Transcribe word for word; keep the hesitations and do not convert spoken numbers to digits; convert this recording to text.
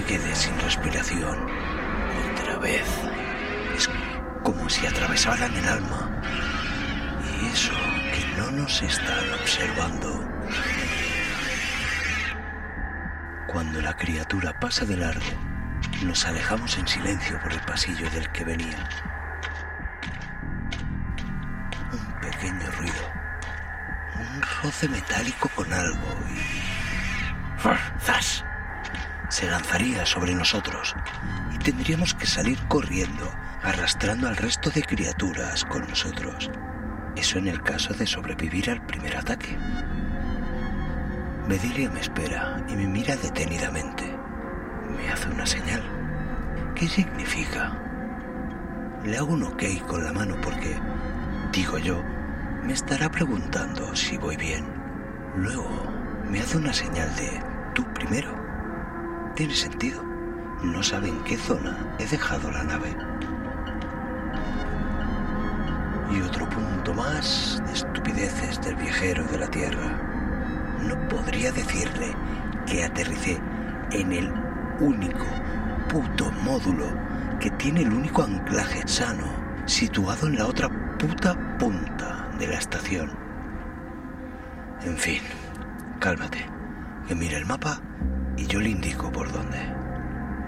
quede sin respiración. Otra vez. Es como si atravesaran el alma. Y eso que no nos están observando. Cuando la criatura pasa de largo, nos alejamos en silencio por el pasillo del que venía. Un pequeño ruido, un roce metálico con algo y... ¡zas! Se lanzaría sobre nosotros y tendríamos que salir corriendo, arrastrando al resto de criaturas con nosotros. Eso en el caso de sobrevivir al primer ataque. Bedelia me espera y me mira detenidamente. Me hace una señal. ¿Qué significa? Le hago un ok con la mano porque, digo yo, me estará preguntando si voy bien. Luego me hace una señal de tú primero. Tiene sentido. No sabe en qué zona he dejado la nave. Y otro punto más de estupideces del viajero de la Tierra. No podría decirle que aterricé en el único puto módulo que tiene el único anclaje sano situado en la otra puta punta de la estación. En fin, cálmate, que mire el mapa y yo le indico por dónde.